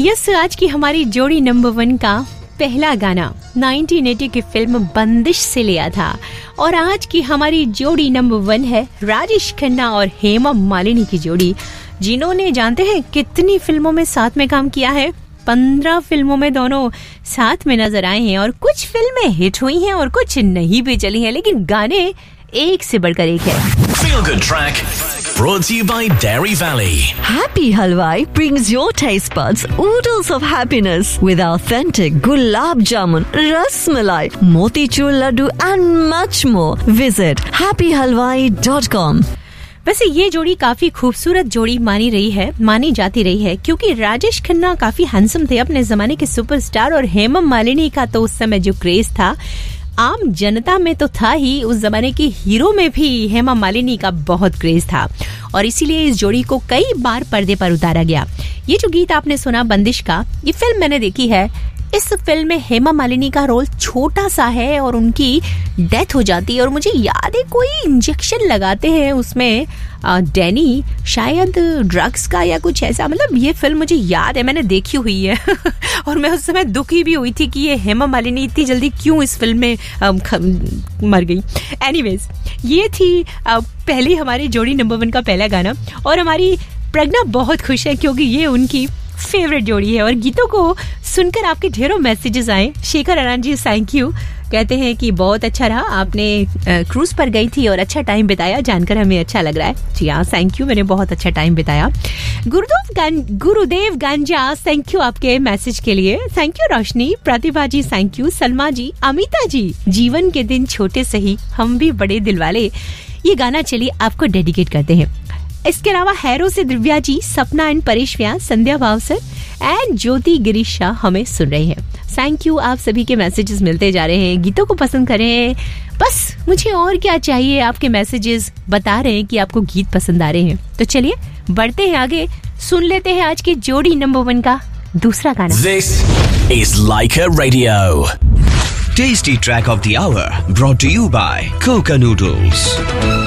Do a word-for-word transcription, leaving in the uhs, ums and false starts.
Yes, आज की हमारी जोड़ी नंबर वन का पहला गाना नाइनटीन एटी की फिल्म बंदिश से लिया था और आज की हमारी जोड़ी नंबर वन है राजेश खन्ना और हेमा मालिनी की जोड़ी, जिन्होंने जानते हैं कितनी फिल्मों में साथ में काम किया है। पंद्रह फिल्मों में दोनों साथ में नजर आए हैं और कुछ फिल्में हिट हुई हैं और कुछ नहीं भी चली हैं, लेकिन गाने एक से बढ़कर एक है। Feel Good Track brought to you by Dairy Valley. Happy Halwai brings your taste buds oodles of happiness with authentic gulab jamun, ras malai, motichur laddu and much more. Visit happy halwai dot com. वैसे ये जोड़ी काफी खूबसूरत जोड़ी मानी रही है मानी जाती रही है क्योंकि राजेश खन्ना काफी हैंडसम थे, अपने जमाने के सुपरस्टार, और हेमा मालिनी का तो उस समय जो क्रेज था आम जनता में तो था ही, उस जमाने के हीरो में भी हेमा मालिनी का बहुत क्रेज था और इसीलिए इस जोड़ी को कई बार पर्दे पर उतारा गया। ये जो गीत आपने सुना बंदिश का, ये फिल्म मैंने देखी है। इस फिल्म में हेमा मालिनी का रोल छोटा सा है और उनकी डेथ हो जाती है और मुझे याद है कोई इंजेक्शन लगाते हैं उसमें डैनी, शायद ड्रग्स का या कुछ ऐसा, मतलब ये फिल्म मुझे याद है, मैंने देखी हुई है और मैं उस समय दुखी भी हुई थी कि ये हेमा मालिनी इतनी जल्दी क्यों इस फिल्म में मर गई। एनीवेज, ये थी पहली हमारी जोड़ी नंबर वन का पहला गाना और हमारी प्रज्ञा बहुत खुश है क्योंकि ये उनकी फेवरेट जोड़ी है और गीतों को सुनकर आपके ढेरों मैसेजेस आए। शेखर अरान जी थैंक यू, कहते हैं कि बहुत अच्छा रहा, आपने क्रूज पर गई थी और अच्छा टाइम बिताया, जानकर हमें अच्छा लग रहा है। जी हाँ, थैंक यू, मैंने बहुत अच्छा टाइम बिताया। गुरुदेव गान, गुरुदेव गांजा, थैंक यू आपके मैसेज के लिए। Thank you Roshni, Pratibha ji thank you, Salma जी, अमिता जी, जीवन के दिन छोटे सही हम भी बड़े दिल वाले, ये गाना चलिए आपको डेडिकेट करते हैं। इसके अलावा हैरो से दिव्या जी, सपना and Paresh Vyas, Sandhya Bhavsar and ज्योति गिरीश शाह हमें सुन रहे हैं। थैंक यू, आप सभी के मैसेजेस मिलते जा रहे हैं, गीतों को पसंद करें, बस मुझे और क्या चाहिए, आपके मैसेजेस बता रहे हैं कि आपको गीत पसंद आ रहे हैं। तो चलिए बढ़ते हैं आगे, सुन लेते हैं आज के जोड़ी नंबर वन का दूसरा गाना। This is Laika Radio. Tasty track of the hour brought to you by Coca Noodles.